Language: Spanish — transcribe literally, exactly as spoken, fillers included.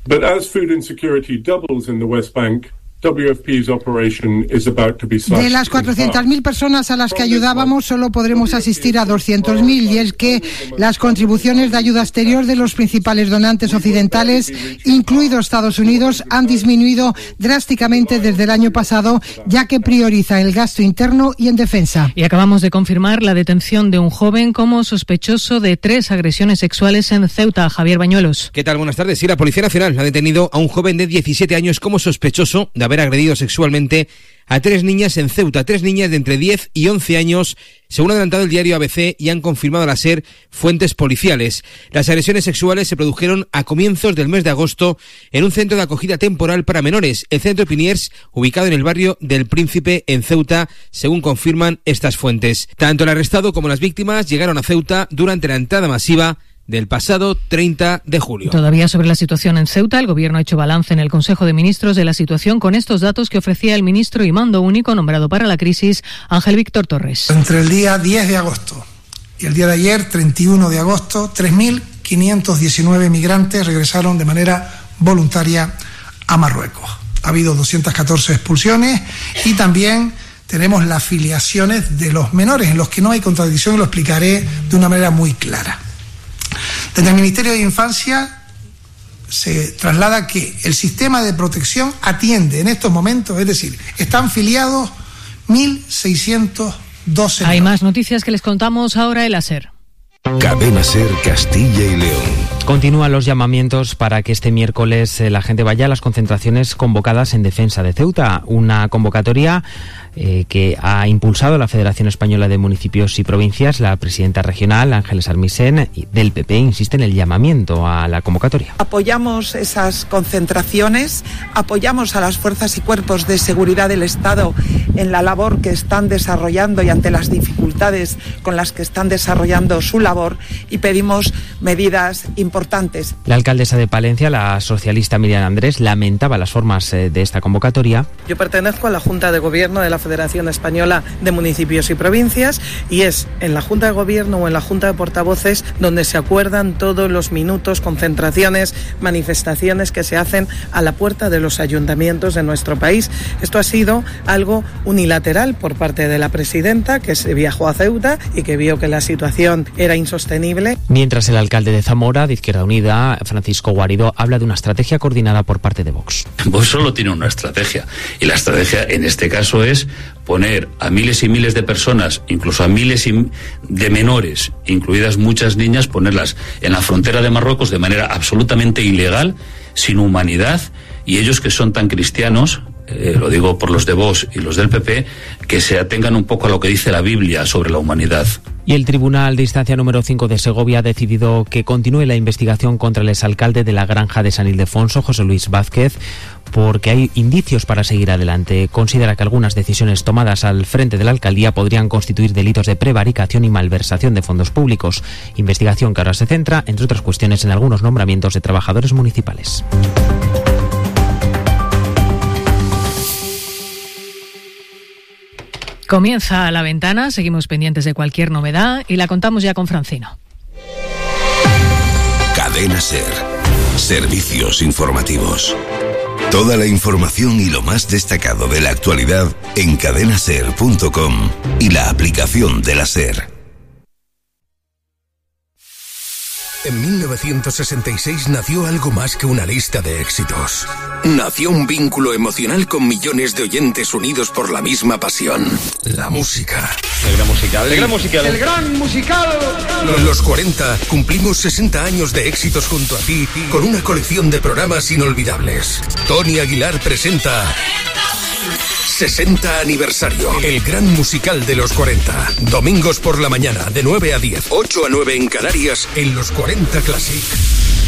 But as food insecurity doubles in the West Bank, W F P's operation is about to be slashed. De las cuatrocientas mil personas a las que ayudábamos, solo podremos asistir a doscientas mil, y es que las contribuciones de ayuda exterior de los principales donantes occidentales, incluido Estados Unidos, han disminuido drásticamente desde el año pasado, ya que prioriza el gasto interno y en defensa. Y acabamos de confirmar la detención de un joven como sospechoso de tres agresiones sexuales en Ceuta. Javier Bañuelos. ¿Qué tal? Buenas tardes. Sí, la Policía Nacional ha detenido a un joven de diecisiete años como sospechoso de haber agredido sexualmente a tres niñas en Ceuta, tres niñas de entre diez y once años, según ha adelantado el diario A B C y han confirmado a la SER fuentes policiales. Las agresiones sexuales se produjeron a comienzos del mes de agosto en un centro de acogida temporal para menores, el Centro Piniers, ubicado en el barrio del Príncipe en Ceuta, según confirman estas fuentes. Tanto el arrestado como las víctimas llegaron a Ceuta durante la entrada masiva del pasado treinta de julio. Todavía sobre la situación en Ceuta, el Gobierno ha hecho balance en el Consejo de Ministros de la situación con estos datos que ofrecía el ministro y mando único nombrado para la crisis, Ángel Víctor Torres. Entre el día diez de agosto y el día de ayer, treinta y uno de agosto, tres mil quinientos diecinueve migrantes regresaron de manera voluntaria a Marruecos. Ha habido doscientas catorce expulsiones y también tenemos las filiaciones de los menores, en los que no hay contradicción, y lo explicaré de una manera muy clara. Desde el Ministerio de Infancia se traslada que el sistema de protección atiende en estos momentos, es decir, están filiados mil seiscientos doce. Hay más noticias que les contamos ahora en la SER. Cadena SER Castilla y León. Continúan los llamamientos para que este miércoles la gente vaya a las concentraciones convocadas en defensa de Ceuta. Una convocatoria eh, que ha impulsado la Federación Española de Municipios y Provincias. La presidenta regional, Ángeles Armisen, del P P, insiste en el llamamiento a la convocatoria. Apoyamos esas concentraciones, apoyamos a las fuerzas y cuerpos de seguridad del Estado en la labor que están desarrollando y ante las dificultades con las que están desarrollando su labor, y pedimos medidas importantes. La alcaldesa de Palencia, la socialista Miriam Andrés, lamentaba las formas de esta convocatoria. Yo pertenezco a la Junta de Gobierno de la Federación Española de Municipios y Provincias, y es en la Junta de Gobierno o en la Junta de Portavoces donde se acuerdan todos los minutos, concentraciones, manifestaciones que se hacen a la puerta de los ayuntamientos de nuestro país. Esto ha sido algo unilateral por parte de la presidenta, que se viajó a Ceuta y que vio que la situación era insostenible. Mientras el alcalde de Zamora, de Izquierda Unida, Francisco Guarido, habla de una estrategia coordinada por parte de Vox. Vox solo tiene una estrategia, y la estrategia en este caso es poner a miles y miles de personas, incluso a miles de menores, incluidas muchas niñas, ponerlas en la frontera de Marruecos de manera absolutamente ilegal, sin humanidad, y ellos que son tan cristianos, eh, lo digo por los de Vox y los del P P, que se atengan un poco a lo que dice la Biblia sobre la humanidad. Y el Tribunal de Instancia número cinco de Segovia ha decidido que continúe la investigación contra el exalcalde de la Granja de San Ildefonso, José Luis Vázquez, porque hay indicios para seguir adelante. Considera que algunas decisiones tomadas al frente de la alcaldía podrían constituir delitos de prevaricación y malversación de fondos públicos. Investigación que ahora se centra, entre otras cuestiones, en algunos nombramientos de trabajadores municipales. Comienza La Ventana, seguimos pendientes de cualquier novedad y la contamos ya con Francino. Cadena SER. Servicios informativos. Toda la información y lo más destacado de la actualidad en cadena ser punto com y la aplicación de la SER. En mil novecientos sesenta y seis nació algo más que una lista de éxitos. Nació un vínculo emocional con millones de oyentes unidos por la misma pasión. La música. El gran musical. El gran musical. El gran musical. En los cuarenta cumplimos sesenta años de éxitos junto a ti con una colección de programas inolvidables. Tony Aguilar presenta sesenta aniversario. El gran musical de los cuarenta. Domingos por la mañana, de nueve a diez. ocho a nueve en Canarias, en los cuarenta Classic.